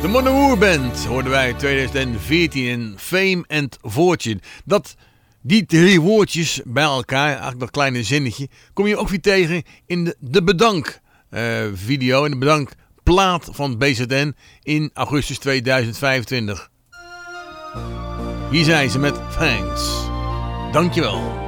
De Monnomoer Band hoorden wij 2014 in Fame and Fortune. Die 3 woordjes bij elkaar, eigenlijk dat kleine zinnetje, kom je ook weer tegen in de bedank video, in de bedankplaat van BZN in augustus 2025. Hier zijn ze met Thanks. Dankjewel.